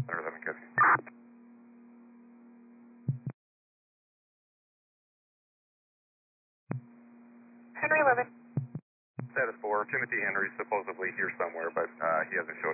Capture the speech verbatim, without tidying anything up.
Center eleven, catching. Henry eleven. Status four, Timothy Henry supposedly here somewhere, but uh, he hasn't showed